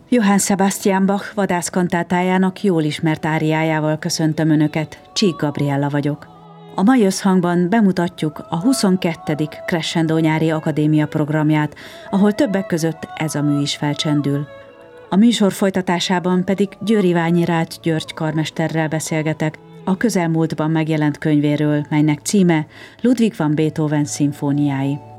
Johann Sebastian Bach vadászkantátájának jól ismert áriájával köszöntöm Önöket, Csík Gabriella vagyok. A mai összhangban bemutatjuk a 22. Crescendo Nyári Akadémia programját, ahol többek között ez a mű is felcsendül. A műsor folytatásában pedig Győr Iványi Rácz György karmesterrel beszélgetek a közelmúltban megjelent könyvéről, melynek címe Ludwig van Beethoven szimfóniái.